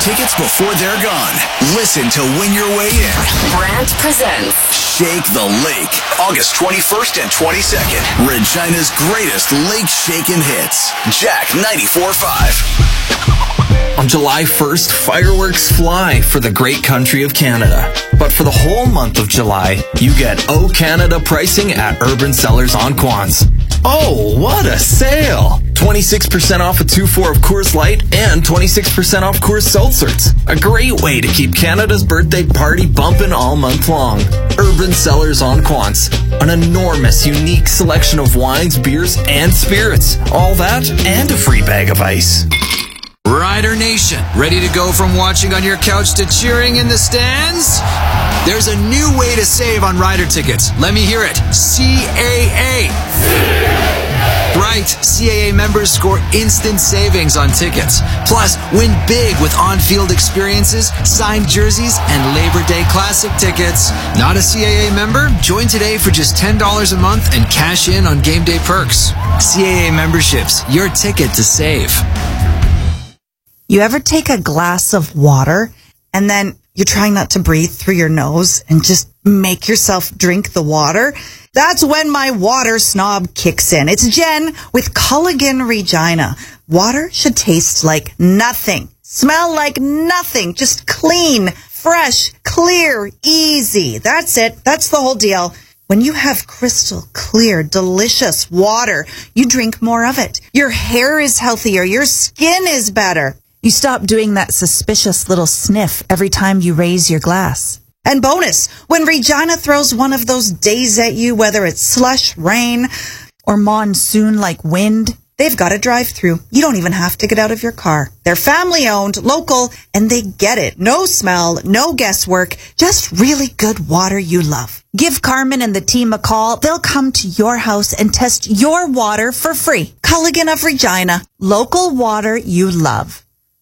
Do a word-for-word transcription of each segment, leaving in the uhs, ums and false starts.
tickets before they're gone. Listen to win your way in. Brandt presents Shake the Lake, August twenty-first and twenty-second. Regina's greatest lake shaking hits. Jack ninety-four point five. On July first, fireworks fly for the great country of Canada. But for the whole month of July, you get O Canada pricing at Urban Cellars on Quans. Oh, what a sale! twenty-six percent off a two four of Coors Light and twenty-six percent off Coors Seltzers. A great way to keep Canada's birthday party bumping all month long. Urban Cellars on Quants. An enormous, unique selection of wines, beers, and spirits. All that and a free bag of ice. Rider Nation, ready to go from watching on your couch to cheering in the stands? There's a new way to save on Rider tickets. Let me hear it. C A A. Right, C A A members score instant savings on tickets. Plus, win big with on-field experiences, signed jerseys, and Labor Day Classic tickets. Not a C A A member? Join today for just ten dollars a month and cash in on game day perks. C A A memberships, your ticket to save. You ever take a glass of water and then you're trying not to breathe through your nose and just make yourself drink the water? That's when my water snob kicks in. It's Jen with Culligan Regina. Water should taste like nothing, smell like nothing, just clean, fresh, clear, easy. That's it. That's the whole deal. When you have crystal clear, delicious water, you drink more of it. Your hair is healthier. Your skin is better. You stop doing that suspicious little sniff every time you raise your glass. And bonus, when Regina throws one of those days at you, whether it's slush, rain, or monsoon-like wind, they've got a drive-through. You don't even have to get out of your car. They're family-owned, local, and they get it. No smell, no guesswork, just really good water you love. Give Carmen and the team a call. They'll come to your house and test your water for free. Culligan of Regina, local water you love.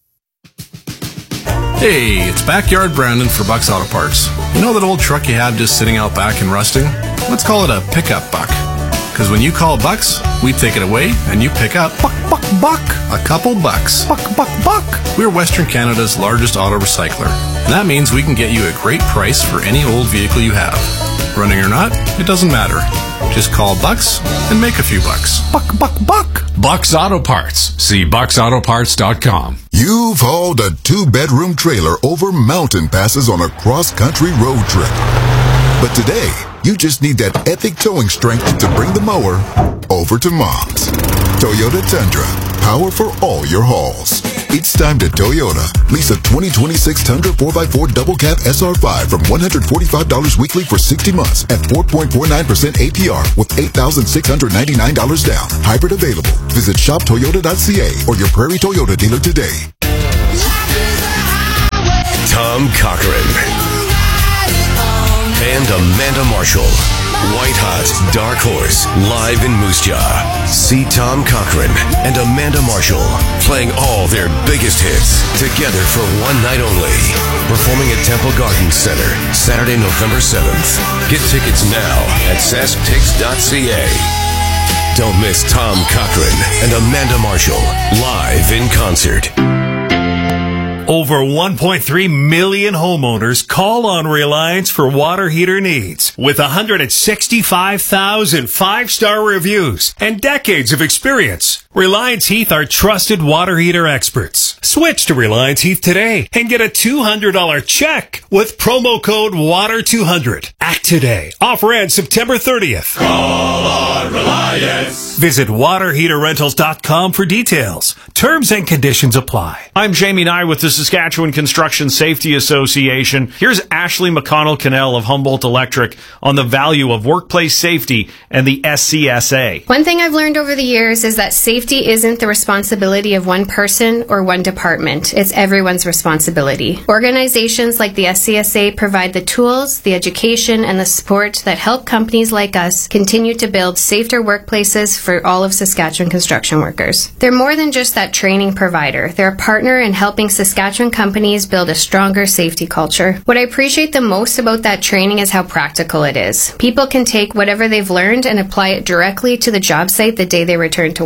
Hey, it's Backyard Brandon for Buck's Auto Parts. You know that old truck you have just sitting out back and rusting? Let's call it a pickup buck. Because when you call Bucks, we take it away and you pick up buck, buck, buck, a couple bucks. Buck, buck, buck. We're Western Canada's largest auto recycler. And that means we can get you a great price for any old vehicle you have. Running or not, it doesn't matter. Just call Bucks and make a few bucks. Buck, buck, buck. Bucks Auto Parts. See bucks auto parts dot com. You've hauled a two-bedroom trailer over mountain passes on a cross-country road trip. But today, you just need that epic towing strength to bring the mower over to Mom's. Toyota Tundra. Power for all your hauls. It's time to Toyota. Lease a twenty twenty-six Tundra four by four Double Cab S R five from one hundred forty-five dollars weekly for sixty months at four point four nine percent A P R with eight thousand six hundred ninety-nine dollars down. Hybrid available. Visit shop toyota dot c a or your Prairie Toyota dealer today. Tom Cochran and Amanda Marshall. White Hot Dark Horse live in Moose Jaw. See Tom Cochran and Amanda Marshall playing all their biggest hits together for one night only. Performing at Temple Gardens Center Saturday, November seventh. Get tickets now at sask tix dot c a. Don't miss Tom Cochran and Amanda Marshall live in concert. Over one point three million homeowners call on Reliance for water heater needs. With one hundred sixty-five thousand five-star reviews and decades of experience, Reliance Heath are trusted water heater experts. Switch to Reliance Heath today and get a two hundred dollars check with promo code water two hundred. Act today. Offer ends September thirtieth. Call on Reliance. Visit water heater rentals dot com for details. Terms and conditions apply. I'm Jamie Nye with the Saskatchewan Construction Safety Association. Here's Ashley McConnell-Cannell of Humboldt Electric on the value of workplace safety and the S C S A. One thing I've learned over the years is that safety isn't the responsibility of one person or one department. It's everyone's responsibility. Organizations like the S C S A provide the tools, the education, and the support that help companies like us continue to build safer workplaces for all of Saskatchewan construction workers. They're more than just that training provider. They're a partner in helping Saskatchewan companies build a stronger safety culture. What I appreciate the most about that training is how practical it is. People can take whatever they've learned and apply it directly to the job site the day they return to work. I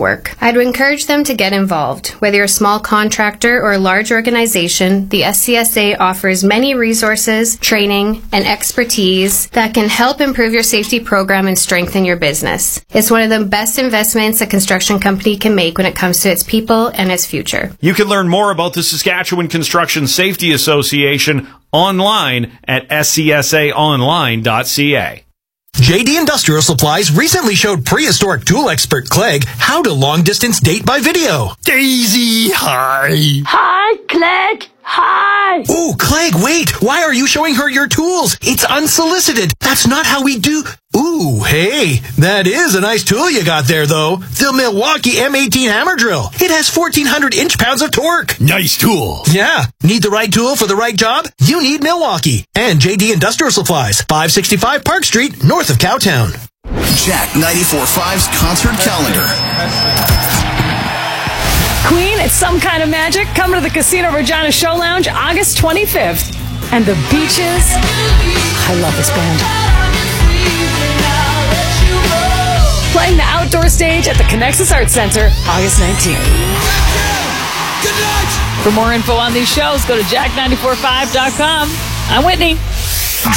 I'd encourage them to get involved. Whether you're a small contractor or a large organization, the S C S A offers many resources, training, and expertise that can help improve your safety program and strengthen your business. It's one of the best investments a construction company can make when it comes to its people and its future. You can learn more about the Saskatchewan Construction Safety Association online at s c s a online dot c a. J D Industrial Supplies recently showed prehistoric tool expert Clegg how to long-distance date by video. Daisy, hi. Hi, Clegg. Hi. Oh, Clegg, wait. Why are you showing her your tools? It's unsolicited. That's not how we do... Ooh, hey, that is a nice tool you got there, though. The Milwaukee M eighteen hammer drill. It has fourteen hundred inch-pounds of torque. Nice tool. Yeah. Need the right tool for the right job? You need Milwaukee. And J D Industrial Supplies, five sixty-five Park Street, north of Cowtown. Jack ninety-four point five's concert calendar. Queen, It's Some Kind of Magic, coming to the Casino Regina Show Lounge August twenty-fifth. And the Beaches. I love this band. Playing the outdoor stage at the Connexus Arts Center August nineteenth. For more info on these shows, go to jack nine four five dot com. I'm Whitney.